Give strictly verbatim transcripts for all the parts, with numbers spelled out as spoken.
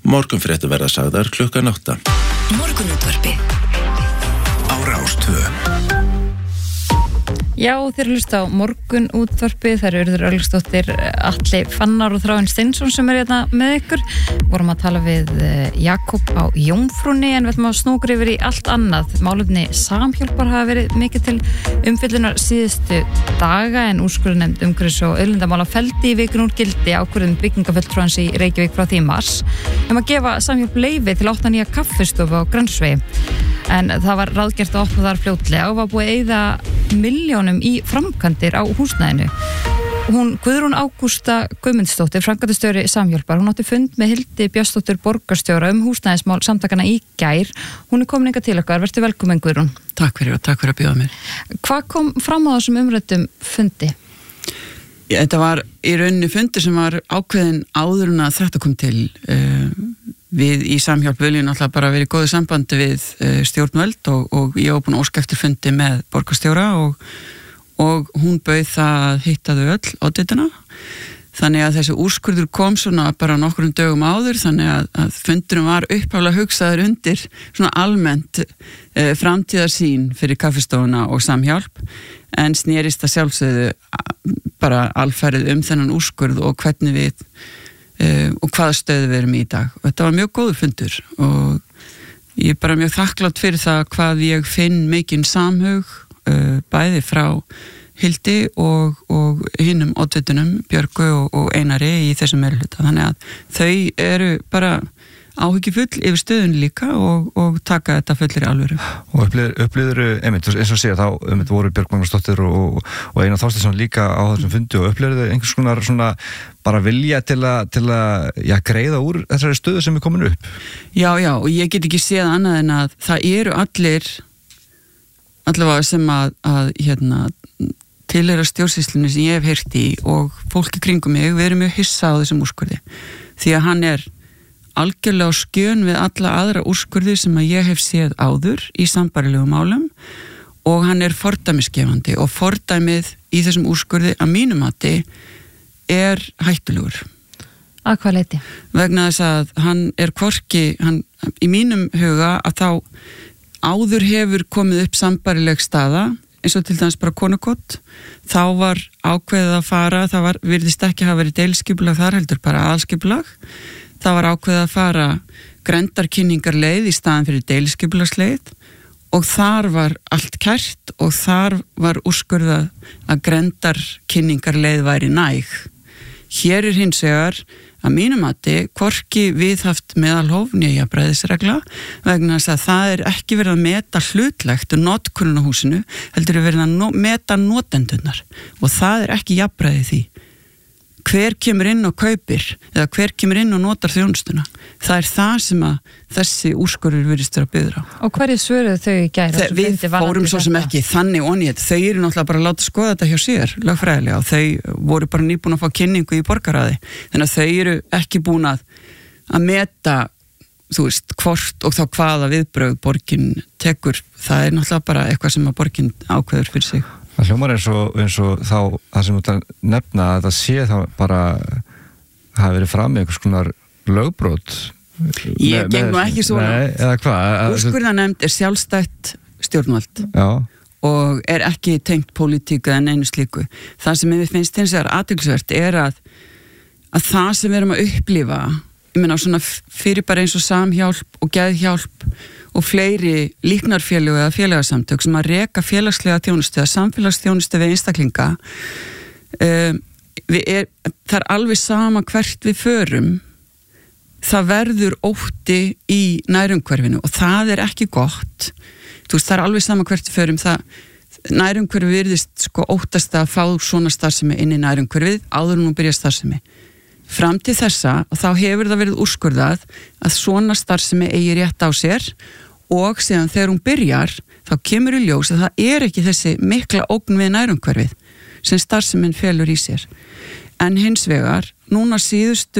Morgunfréttir verða sagðar klukkan átta. Morgunútvarpið á Rás tvö. Já, þeir hlusta á Morgunútvarpið, það eru Urður Örlygsdóttir, Atli Fannar og Þráinn Steinsson sem er hérna með ykkur. Vorum að tala við Jakob á Jómfrúnni en við ætlum að snúa okkur yfir í allt annað. Málefni Samhjálpar hafa verið mikið til umfjöllunar síðustu daga en úrskurðarnefnd umhverfis- og auðlindamála felldi í vikuna úr gildi ákvörðun byggingafulltrúans í Reykjavík frá því í mars um að gefa Samhjálp leyfi til átta nýja kaffistofu á Grensvegi. En það var ráðgert að opna þar fljótlega og var búið að eyða milljónum í framkvæmdir á húsnæðinu. Hún Guðrún Ágústa Guðmundsdóttir, framkvæmdastjóri Samhjálpar, hún átti fund með Hildi Björnsdóttur borgarstjóra um húsnæðismál samtakanna í gær. Hún er komin hingað til okkar, vertu velkomin Guðrún. Takk fyrir og takk fyrir að bjóða mér. Hvað kom fram á þessum umræddum fundi? Ja, þetta var í rauninni fundi sem var ákveðin áður en að þetta kom til. Uh, við í Samhjálp viljum alltaf bara verið í góðu sambandi við uh, stjórnvöld og, og ég var búin að óska eftir fundi með borgarstjóra og, og hún bauð það að hitta þau öll oddvitina. Þannig að þessi úrskurður kom svona bara nokkrum dögum áður, þannig að, að fundurum var upphaflega hugsaður undir svona almennt uh, framtíðarsýn fyrir kaffistofuna og Samhjálp, en snerist að sjálfsögðu bara alferðið um þennan úrskurð og hvernig við uh, og hvaða stöðu við erum í dag. Og þetta var mjög góður fundur og ég er bara mjög þakklátt fyrir það hvað ég finn mikinn samhug uh, bæði frá Hildi og, og hinnum oddvitunum, Björgu og, og Einari í þessum meirihluta. Þannig að þau eru bara áhyggjufull yfir stöðun líka og, og taka þetta fullir í alvöru. Og upplýður, einmitt, eins og segja þá, einmitt voru Björg Magnúsdóttir og, og Einar Þorsteinsson líka á þessum fundi og upplýður einhvers konar svona bara vilja til að, til að já, greiða úr þessari stöðu sem er komin upp. Já, já, og ég get ekki séð annað en að það eru allir allavega sem að, að hérna, tilheyra stjórnsýslunni sem ég hef heyrt í og fólki kringum mig, við erum mjög hissa á þessum úrskurði því að hann er algjörlega á skjön við alla aðra úrskurði sem að ég hef séð áður í sambærilegum málum og hann er fordæmisgefandi og fordæmið í þessum úrskurði að mínum mati er hættulegur. Að hvað leyti? Vegna þess að hann er hvorki, hann, í mínum huga að þá áður hefur komið upp sambærileg staða eins og til dæmis bara konukott, þá var ákveðið að fara, það var, virðist ekki hafa verið deiliskipulag þar heldur bara aðalskipulag, það var ákveðið að fara grendarkynningarleið í staðan fyrir deiliskipulagsleið og þar var allt kært og þar var úrskurðað að grendarkynningarleið væri næg. Hér er hins vegar að mínum mati hvorki viðhaft meðalhóf né jafnræðisregla vegna þess að það er ekki verið að meta hlutlegt notkunn á húsinu, heldur er verið að no- meta notendunar og það er ekki jafnræði því. Hver kemur inn og kaupir eða hver kemur inn og notar þjónustuna. Það er það sem að þessi úrskurður virðist vera byggður á. Og hverju svöruðu þau í gær? Þe- Við fórum svo sem ekki þannig onni þetta. Þau eru náttúrulega bara að láta skoða þetta hjá sér, lögfræðilega, og þau voru bara nýbúin að fá kynningu í borgarráði. Þannig að þau eru ekki búin að, að meta, þú veist, hvort og þá hvaða viðbrögð borgin tekur. Það er náttúrulega bara eitthvað sem að borgin ákveður fyrir sig. Það hljómar eins og, eins og þá það sem þú nefna að það sé þá bara hafa verið fram með einhvers konar lögbrot. Ég með, geng nú ekki svona. Nei, eða hvað? Úrskurðarnefnd er sjálfstætt stjórnvald. Já. Og er ekki tengt pólitíku en einu slíku. Það sem ég finnst hins vegar athyglisvert er að, að það sem við erum að upplifa, ég meina svona fyrir bara eins og Samhjálp og Geðhjálp og fleiri líknarfélög eða félagasamtök sem að reka félagslega þjónustu eða samfélagsþjónustu við einstaklinga um, við er, það er alveg sama hvert við förum, það verður ótti í nærumhverfinu og það er ekki gott. Þú veist, það er alveg sama hvert við förum, það nærumhverfi virðist sko óttast að fá svona starfsemi inn í nærumhverfið áður en hún byrja starfsemi. Fram til þessa og þá hefur það verið úrskurðað að svona starfsemi eigi rétt á sér og síðan þegar hún byrjar þá kemur í ljós að það er ekki þessi mikla ógn við nærumhverfið sem starfsemin felur í sér. En hins vegar, núna síðustu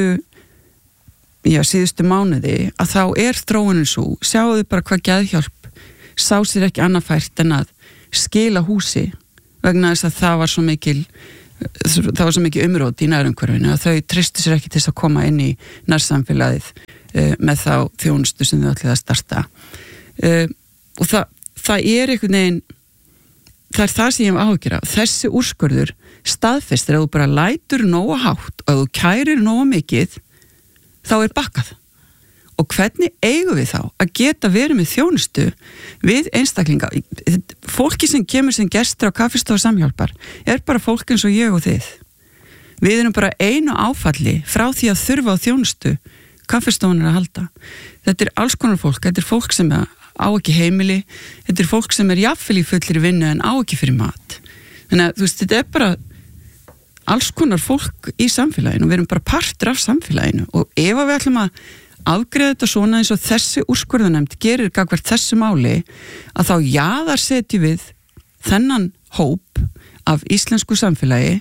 já, síðustu mánuði að þá er þróunin svo, sjáuðu bara hvað Geðhjálp sá sér ekki annað fært en að skila húsi vegna þess að það var svo mikil það var svo mikið umrót í nærumhverfinu að þau treystu sér ekki til þess að koma inn í nærsamfélagið uh, með þá þjónustu sem þau ætlaði að starta uh, og það, það er einhvern veginn það er það sem ég hef áhyggjur af þessi úrskurður staðfestir að þú bara lætur nógu hátt og að þú kærir nógu mikið þá er bakkað og hvernig eigum við þá að geta verið með þjónustu við einstaklinga fólki sem kemur sem gestur á Kaffistofu Samhjálpar er bara fólk eins og ég og þið við erum bara einu áfalli frá því að þurfa á þjónustu Kaffistofunir að halda þetta er alls konar fólk, þetta er fólk sem á ekki heimili, þetta er fólk sem er jafnvel í fullri vinnu en á ekki fyrir mat þannig að þú veist, þetta er bara alls konar fólk í samfélaginu og við erum bara partur af samfélaginu og ef við ætlum að afgreiða þetta svona eins og þessi úrskurðarnefnd gerir gagvart þessu máli að þá jaðar setjum við þennan hóp af íslensku samfélagi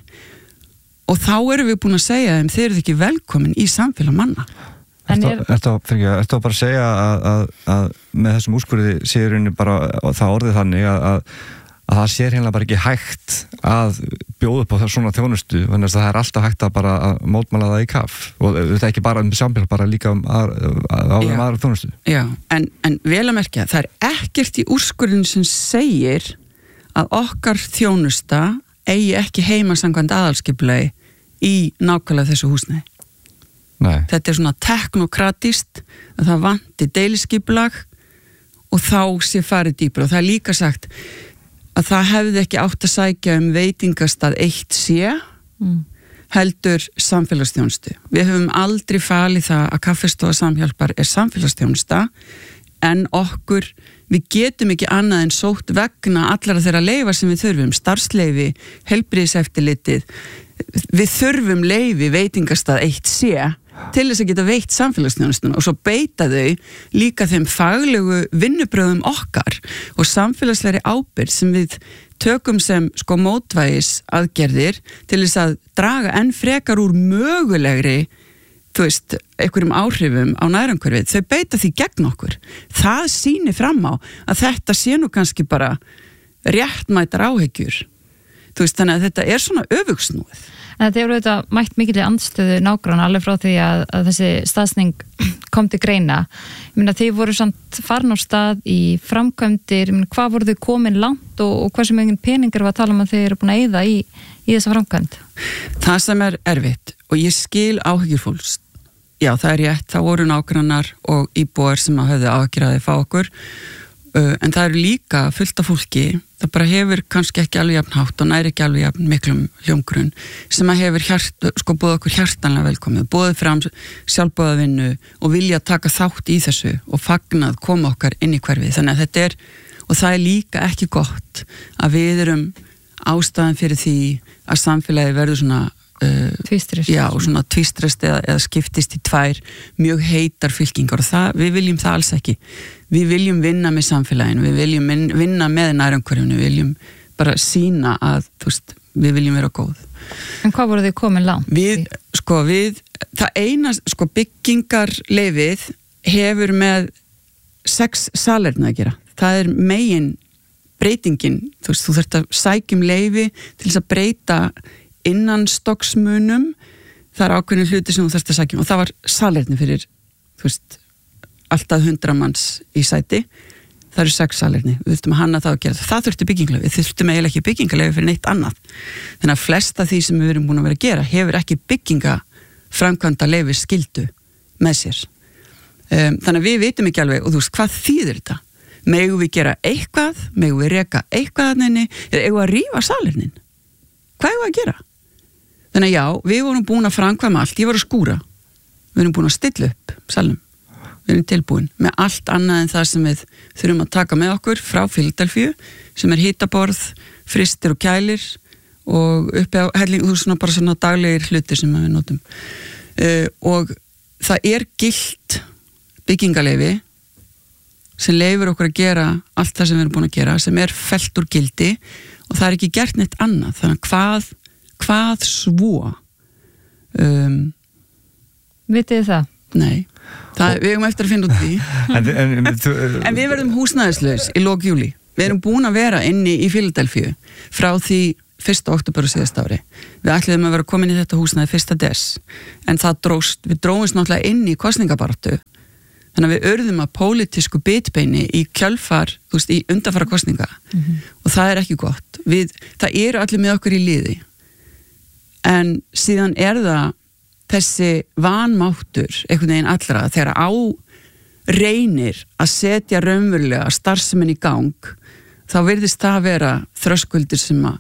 og þá erum við búin að segja þeim þeir eru ekki velkomin í samfélag manna Er þetta að bara segja að, að, að með þessum úrskurði séu rauninni bara það orðið þannig að, að, að það sé hérna bara ekki hægt að bjóða upp á það svona þjónustu þannig að það er alltaf hægt að bara að mótmæla það í kaf og þetta er ekki bara um samfélag bara líka um að, að, að um aðra þjónustu Já, en, en vel að merkja það er ekkert í úrskurðin sem segir að okkar þjónusta eigi ekki heima samkvæmt aðalskipulagi í nákvæmlega þessu húsnæði Nei. Þetta er svona teknokratist að það vanti deiliskipulag og þá sé farið dýpra og það er líka sagt að það hefði ekki átt að sækja um veitingastað eitt sé mm. heldur samfélagsþjónustu. Við höfum aldrei falið það að Kaffistofa Samhjálpar er samfélagsþjónusta en okkur, við getum ekki annað en sótt vegna allara þeirra leyfa sem við þurfum, starfsleyfi, heilbrigðiseftirlitið, við þurfum leyfi veitingastað eitt sé til þess að geta veitt samfélagsþjónustuna og svo beita þau líka þeim faglegu vinnubröðum okkar og samfélagslegri ábyrgð sem við tökum sem sko mótvægis aðgerðir til þess að draga enn frekar úr mögulegri þú veist, einhverjum áhrifum á nærumhverfið, þau beita því gegn okkur það sýnir fram á að þetta sé nú kannski bara réttmætar áhyggjur þú veist, þannig að þetta er svona öfugsnúið En þetta er auðvitað mætt mikil í andstöðu nágranna alveg frá því að, að þessi staðsning kom til greina. Ég meina þið voru samt farin á stað í framkvæmdir, ég meina hvað voru þið komin langt og, og hversu mjög peningar var að tala um að þið eru búin að eyða í, í þessa framkvæmd? Það sem er erfitt og ég skil áhyggjur fólks. Já, það er rétt, það voru nágrannar og íbúar sem að höfðu áhyggjur að þið fá okkur. En það eru líka fullt af fólki, það bara hefur kannski ekki alveg jafn hátt og næri ekki alveg jafn miklum hljómgrunn sem að hefur hjart, sko búið okkur hjartanlega velkomið, búið fram sjálfboðavinnu og vilja taka þátt í þessu og fagnað koma okkar inn í hverfið. Þannig að þetta er, og það er líka ekki gott að við erum ástæðan fyrir því að samfélagi verður svona Uh, tvístrist já, og svona tvístrist eða, eða skiptist í tvær mjög heitar fylkingar og það, við viljum það alls ekki við viljum vinna með samfélaginu við viljum vinna með nærumhverfinu við viljum bara sína að þú veist, við viljum vera góð En hvað voru þið komin langt? Við, sko, við það eina, sko, byggingarleyfið hefur með sex salerna að gera það er megin breytingin þú veist, þú þarft að sækjum leyfi til þess að breyta innan stokksmunum það er ákveðin hluti sem þú þarfst að sækja og það var salerni fyrir þú veist, alltaf hundra manns í sæti það eru sex salerni, við þurftum að hanna það að gera það það þurfti byggingaleyfi, við þurftum eiginlega ekki byggingaleyfi fyrir neitt annað, þannig að flesta því sem við erum búin að vera að gera hefur ekki bygginga framkvæmda leyfi skildu með sér um, þannig að við vitum ekki alveg og þú veist, hvað þýðir þetta? Megum við gera eitthvað, megum við reka eitthvað að neini, eða eigum við að rífa salernin? Hvað eigum við að gera? Þannig að já, við vorum búin að framkvæma allt, ég var að skúra við erum búin að stilla upp salnum, við erum tilbúin með allt annað en það sem við þurfum að taka með okkur frá Philadelphíu sem er hitaborð, fristir og kælir og uppi á helling, þú veist svona bara svona daglegir hlutir sem við notum uh, og það er gilt byggingaleyfi sem leyfir okkur að gera allt það sem við erum búin að gera sem er fellt úr gildi og það er ekki gert neitt annað þannig að hvað hvað svo um, Vitið þið það? Nei, það, við erum eftir að finna út því en, en, en, þú, en við verðum húsnæðislaus í lok júlí við erum búin að vera inni í Philadelphíu frá því fyrsta október á síðast ári við ætluðum að vera komin í þetta húsnæði fyrsta des en það dróst, við dróðumst náttúrulega inn í kosningabaráttu þannig að við urðum að pólitísku bitbeini í kjölfar, þú veist, í undanfara kosninga mm-hmm. og það er ekki gott við, það eru allir með okkur í liði en síðan er það þessi vanmáttur einhvern veginn allra þegar á reynir að setja raunverulega starfsemin í gang þá virðist það vera þröskuldir sem að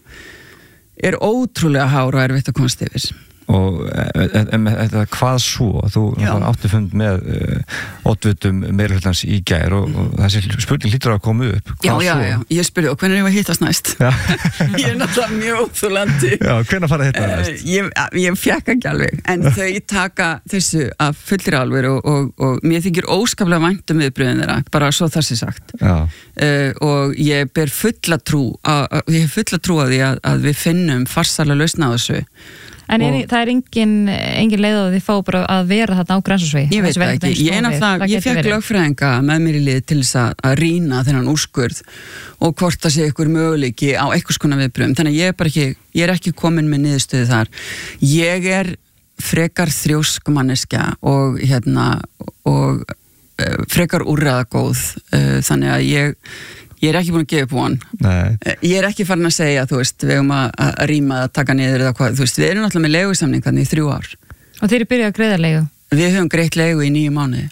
er ótrúlega hár og erfitt að komast yfir og þetta hvað svo þú átti fund með uh, oddvitum meirihlutans í gær og, og þessi spurning hlýtur að koma upp hvað já, já, svo? já, ég spurði og hvernig er ég að hittast næst ég er náttúrulega mjög óþolandi já, hvernig fara að hitta næst? Uh, ég, ég fjekk ekki alveg en þau taka þessu af fullir alveg og, og, og mér þykir óskaplega vænt um viðbröðin þeirra, bara svo það sé sagt uh, og ég ber fulla trú að, að, ég hef fulla trú að því að, að við finnum farsæla lausn á þessu En er, það er engin, engin leið að þið fá bara að vera þarna á Grensásvegi? Ég veit það ekki, ég, það, ég fekk lögfræðinga með mér í lið til þess að, að rýna þennan úrskurð og hvort það sé ykkur möguleiki á einhvers konar viðbröðum, þannig að ég er bara ekki, ég er ekki komin með niðurstöðu þar. Ég er frekar þrjósk manneskja og hérna, og uh, frekar úrræðagóð, uh, þannig að ég Ég er ekki búin að gefa upp von. Nei. Ég er ekki farin að segja, þú veist, við höfum að, að rýma að taka niður eða hvað, þú veist, við erum náttúrulega með leigusamning þannig í þrjú ár. Og þeir eru byrjað að greiða leigu? Við höfum greitt leigu í níu mánuði.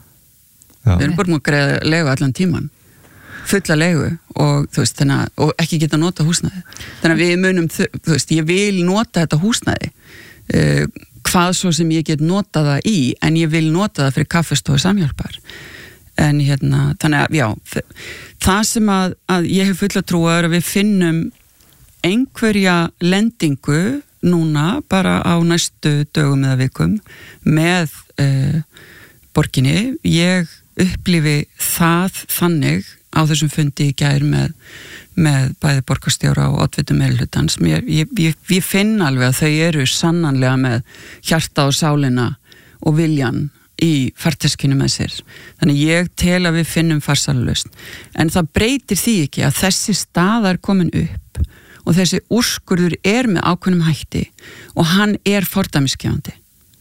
Já. Við erum búin að greiða leigu allan tíman. Fulla leigu og, þú veist, þannig að, og ekki geta nota húsnæði. Þannig að við munum, þú veist, ég vil nota þetta húsnæði. Uh, hvað svo sem ég get nota það í, en ég vil nota það fyrir kaffistofu Samhjálpar. En hérna, þannig að, já, það sem að, að ég hef fulla trú að við finnum einhverja lendingu núna bara á næstu dögum eða vikum með uh, borginni. Ég upplifi það þannig á þessum fundi í gær með, með bæði borgarstjóra og oddvitum meirihlutans. Ég, ég, ég, ég finn alveg að þau eru sannanlega með hjarta og sálina og viljan í farteskinu með sér. Þannig ég tel að við finnum farsælulausn. En það breytir því ekki að þessi staða er komin upp og þessi úrskurður er með ákveðnum hætti og hann er fordæmisgefandi.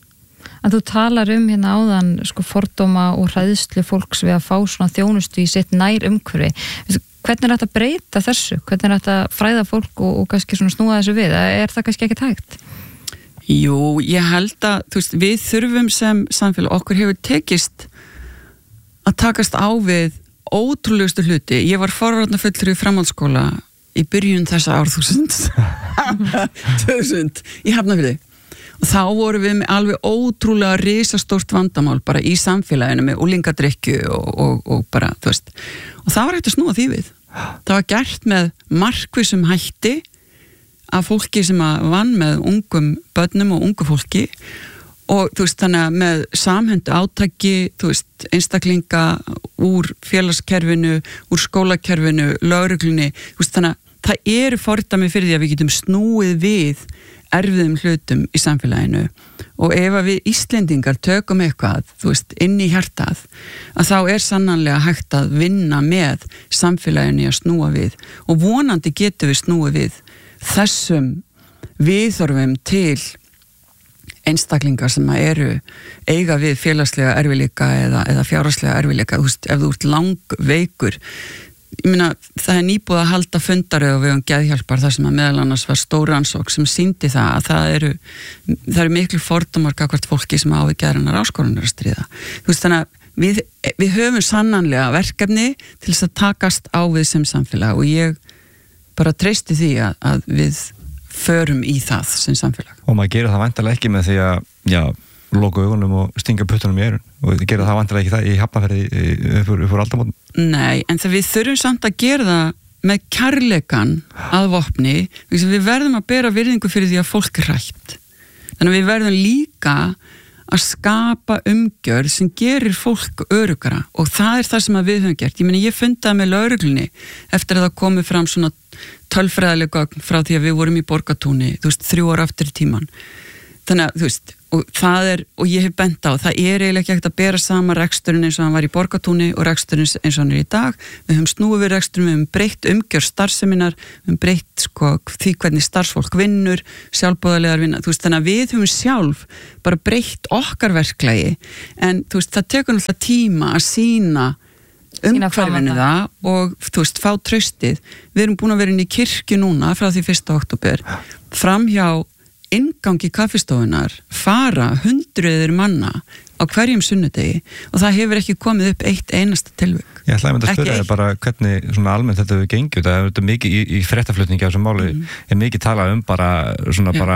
En þú talar um hérna áðan sko fordóma og hræðslu fólks við að fá svona þjónustu í sitt nær umhverfi. Hvernig er þetta að breyta þessu? Hvernig er þetta að fræða fólk og, og kannski svona snúa þessu við? Er það kannski ekki hægt? Jú, ég held að, þú veist, við þurfum sem samfélag, okkur hefur tekist að takast á við ótrúlegustu hluti. Ég var forvarnafulltrúi í framhaldsskóla í byrjun þessa árþúsund, tvö þúsund, í Hafnarfirði. Og þá vorum við með alveg ótrúlega risastórt vandamál bara í samfélaginu með úlingadrykkju og, og, og bara, þú veist. Og það var hægt að snúa því við. Það var gert með markvissum hætti af fólki sem að vann með ungum börnum og ungu fólki og þú veist þannig að með samhendu átaki, þú veist, einstaklinga úr félagskerfinu, úr skólakerfinu, lögreglunni, þú veist þannig að það eru fordæmi fyrir því að við getum snúið við erfiðum hlutum í samfélaginu og ef að við Íslendingar tökum eitthvað, þú veist, inn í hjartað að þá er sannanlega hægt að vinna með samfélaginu að snúa við og vonandi getum við snúið við þessum viðhorfum til einstaklingar sem eru eiga við félagslega erfiðleika eða, eða fjárhagslega erfiðleika, þú veist, ef þú ert langveikur, ég meina, það er nýbúið að halda fundari og við um geðhjálpar þar sem að meðal annars var stór rannsókn sem sýndi það að það eru, það eru miklu fordómar gagnvart fólki sem á við geðrænar áskoranir að stríða. Þú veist, þannig að við, við höfum sannanlega verkefni til þess að takast á við sem samfélag og ég bara treysti því að, að við förum í það sem samfélag. Og maður gerir það væntanlega ekki með því að, já, loka augunum og stinga puttunum í eyrun og þið gerir það væntanlega ekki það í Hafnarfirði uppur, uppur aldamótum. Nei, en það við þurfum samt að gera það með kærleikan að vopni, við verðum að bera virðingu fyrir því að fólk er hrætt. Þannig að við verðum líka að skapa umgjörð sem gerir fólk öruggara og það er það sem við höfum gert. Ég meni, ég fundaði með lögreglunni eftir að það komi fram svona tölfræðileg gögn frá því að við vorum í Borgartúni, þú veist, þrjú ára aftur í tíman. Þannig að, þú veist, og það er, og ég hef bent á, það er eiginlega ekki hægt að bera sama reksturinn eins og hann var í Borgartúni og reksturinn eins og hann er í dag. Við höfum snúið við reksturinn, við höfum breytt umgjörð starfseminar, við höfum breytt sko því hvernig starfsfólk vinnur, sjálfboðaliðar vinna, þú veist, þannig að við höfum sjálf bara breytt okkar verklagi, en þú veist, það tekur náttúrulega tíma að sína umhverfinu það og þú veist, fá traustið. Við erum búin að vera inn í kirkju núna frá því fyrsta október, fram hjá inngangi kaffistofunar fara hundruðir manna á hverjum sunnudegi og það hefur ekki komið upp eitt einasta tilvik. Ég ætlaði að spyrja þig bara hvernig svona almennt þetta hefur gengið, það er mikið í, í fréttaflutningi af þessum máli, mm. er mikið talað um bara svona já. bara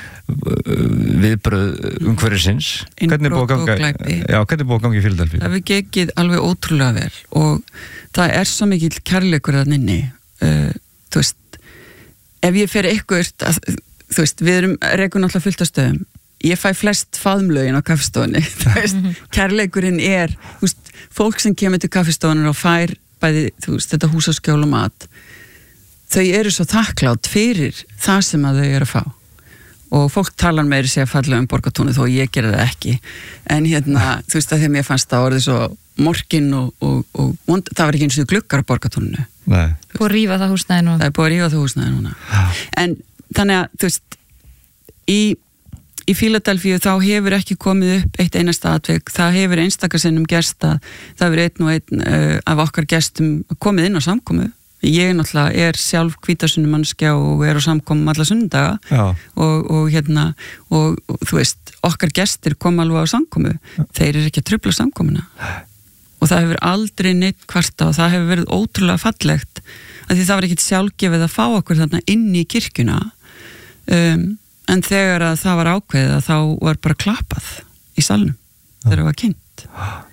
viðbröð umhverfisins. Hvernig búið að ganga, já, hvernig búið að ganga í Fíladelfíu? Það hefur gengið alveg ótrúlega vel og það er svo mikill kærleikur þarna inni. Uh, þú veist, ef ég fer eitthvað að þú veist, við erum rekum náttúrulega fullt af stöðum. Ég fæ flest faðmlögin á kaffistofunni. Þú veist, kærleikurinn er, þú veist, fólk sem kemur til kaffistofunar og fær bæði, þú veist, þetta húsaskjól og mat, þau eru svo þakklátt fyrir það sem að þau eru að fá. Og fólk talar meiri sig að falla um Borgartúni þó ég gera það ekki. En hérna, þú veist, að þegar mér fannst það orðið svo morginn og, og, og, og það var ekki eins og gluggar á Borgartúninu. Nei. Búið að rífa það húsnæði núna. Það er búið að rífa það húsnæði núna. En þannig að, þú veist, í, í Fíladelfíu þá hefur ekki komið upp eitt einasta atvik, það hefur einstakarsinnum gerst að það hefur einn og einn uh, af okkar gestum komið inn á samkomu. Ég náttúrulega er sjálf hvítasunumannskja og er á samkomum alla sunnudaga og, og hérna, og, og þú veist, okkar gestir kom alveg á samkomu, Já. Þeir eru ekki að trufla samkomuna og það hefur aldrei neitt kvarta og það hefur verið ótrúlega fallegt að því það var ekkit sjálfgefið að fá okkur þarna inn í kirkjuna. Um, en þegar að það var ákveðið að þá var bara klappað í salnum þegar það var kynnt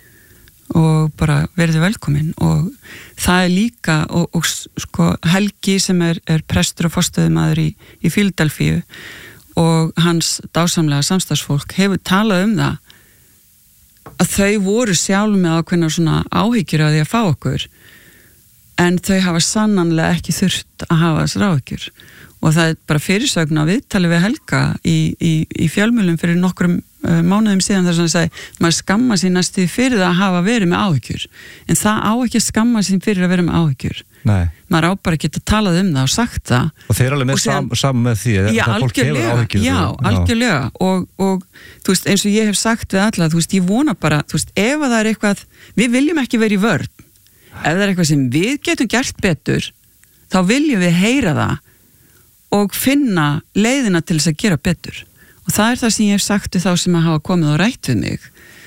og bara verið velkomin og það er líka og, og sko Helgi sem er, er prestur og forstöðumaður í, í Fíladelfíu og hans dásamlega samstarfsfólk hefur talað um það að þau voru sjálf með ákveðnar svona áhyggjur að því að fá okkur en þau hafa sannanlega ekki þurft að hafa þessar áhyggjur og það er bara fyrirsögn á viðtali við Helga í, í, í fjölmiðlum fyrir nokkrum uh, mánuðum síðan þar sem hann sagði maður skamma sín næstu fyrir það að hafa verið með áhyggjur en það á ekki að skamma sín fyrir að vera með áhyggjur. Nei. Maður á bara að geta talað um það og sagt það. Og þeir eru alveg með sam, saman með því já, það fólk hefur áhyggjur. Já, algjörlega og, og þú veist eins og ég hef sagt við alla, þú veist ég vona bara, þú veist ef það er eitthvað, við viljum ekki vera í vörn, ef það er eitthvað sem við getum gert betur, þá viljum við heyra það og finna leiðina til þess að gera betur og það er það sem ég hef sagt við þá sem að hafa komið og rætt við mig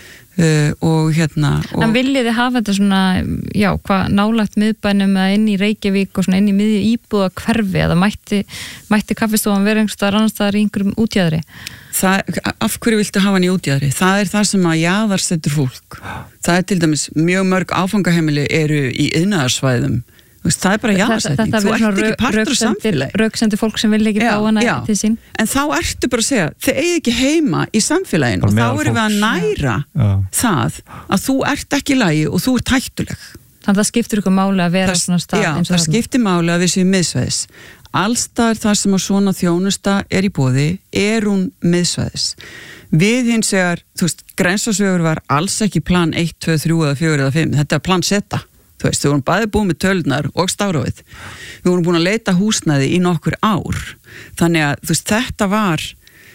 uh, og hérna og En viljið þið hafa þetta svona já, hvað nálagt miðbænum eða inn í Reykjavík og svona inn í miðju íbúða hverfi eða mætti, mætti kaffistofan vera einhverstaðar annars staðar í einhverjum útjaðri? Það, af hverju viltu hafa hann í útjaðri? Það er það sem að jaðarsettur fólk það er til dæmis mjög mörg áfangaheimili eru í iðnaðarsvæðum það er bara jáðarsetning, þú ert ekki partur af samfélagi. Röksendi fólk sem vil ekki fá hana já. Til sín. En þá ertu bara að segja, þið eigi ekki heima í samfélaginu og þá erum við að næra já. Það að þú ert ekki í lagi og þú ert hættuleg. Þannig að það skiptir ykkur máli að vera það, svona stað já, eins og það skiptir máli að við séum miðsvæðis. Allstaðar þar sem að svona þjónusta er í boði, er hún miðsvæðis. Við hins vegar, þú veist, Grensásvegur var alls ekki plan eitt, tvö, þrjú eða fjögur eða fimm, þetta er plan Z. Þú veist, við vorum bæði búið með tölurnar og stafrófið. Við vorum búin að leita húsnæði í nokkur ár. Þannig að, þú veist, þetta var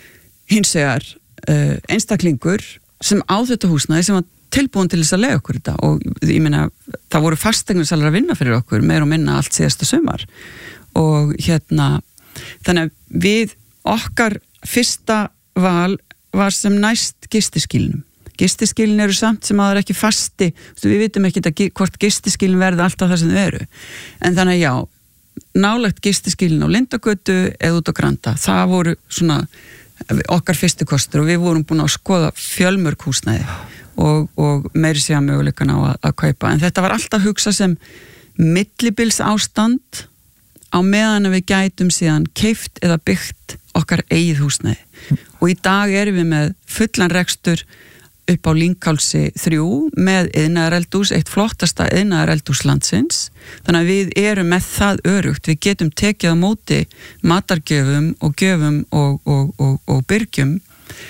hins vegar uh, einstaklingur sem á þetta húsnæði sem var tilbúin til þess að leiða okkur þetta og ég meina, það voru fasteignasalar að vinna fyrir okkur, meir og minna allt síðasta sumar. Og hérna, þannig að við okkar fyrsta val var sem næst gistiskílnum. Gistiskilin eru samt sem að það er ekki fasti, við vitum ekki að, hvort gistiskilin verði alltaf það sem þau eru. En þannig að já, nálægt gistiskilin á Lindagötu eða út á Granda, það voru svona okkar fyrstu kostur og við vorum búin að skoða fjölmörg húsnæði og, og meiri segja möguleikan á að, að kaupa. En þetta var alltaf hugsa sem millibils ástand á meðan við gætum síðan keypt eða byggt okkar eigið húsnæði. Og í dag erum við með fullan rekstur upp á Lynghálsi þrjú með iðnaðareldhús, eitt flottasta iðnaðareldhús landsins. Þannig að við erum með það örugt. Við getum tekið á móti matargjöfum og gjöfum og, og, og, og byrgjum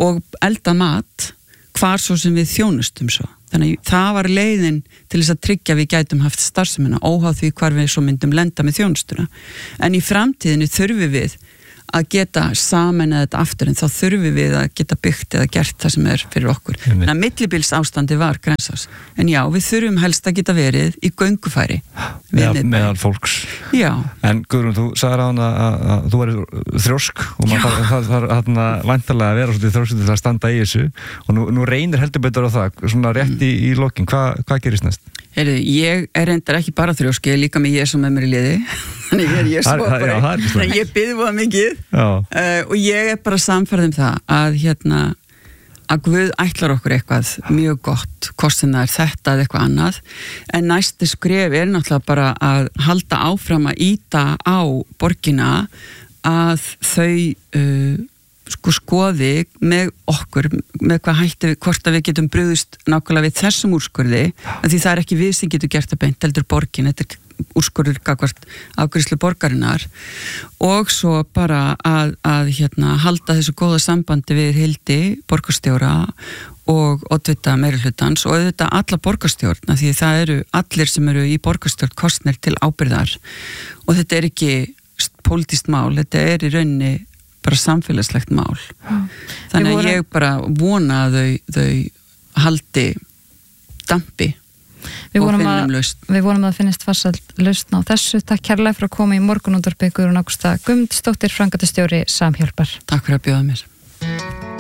og elda mat hvar svo sem við þjónustum svo. Þannig að það var leiðin til þess að tryggja við gætum haft starfsemina óháð því hvar við svo myndum lenda með þjónustuna. En í framtíðinu þurfum við að geta sameina þetta aftur en þá þurfum við að geta byggt eða gert það sem er fyrir okkur. Þannig að millibils ástandi var Grensás. En já, við þurfum helst að geta verið í göngufæri. Meðal, meðal fólks. Já. En Guðrún, þú sagði á hana að, að þú væri þrjósk og maður þarf þar, þar, væntanlega að vera svolítið þrjósk til að standa í þessu og nú, nú reynir heldur betur á það, svona rétt í, í lokin. Hva, hvað gerist næst? Heyrðu, ég er reyndar ekki bara þrjósk, ég er líka með Jesú með mér í liði. Þannig ég er Jesú bara, þannig ég bið voða mikið uh, og ég er bara samfærð um það að hérna að Guð ætlar okkur eitthvað mjög gott, hvort sem það er þetta eða eitthvað annað, en næsti skref er náttúrulega bara að halda áfram að ýta á borgina að þau uh, sko skoði með okkur, með hvað hætti við, hvort að við getum brugðist nákvæmlega við þessum úrskurði, því það er ekki við sem getum gert að beint, heldur borgin, þetta er úrskurður gagvart afgreiðslu borgarinnar og svo bara að, að hérna, halda þessu góða sambandi við Hildi, borgarstjóra og oddvita meirihlutans og auðvitað alla borgarstjórna því það eru allir sem eru í borgarstjórn kosnir til ábyrgðar og þetta er ekki pólitískt mál, þetta er í rauninni bara samfélagslegt mál. Mm. Þannig að ég bara vona að þau, þau haldi dampi Við og vonum, finnum að, lausn. við vonum að finnist farsæld lausn á þessu. Takk kærlega fyrir að koma í morgunútvarpið Guðrún Ágústa Guðmundsdóttir, framkvæmdastjóri Samhjálpar. Takk fyrir að bjóða mér.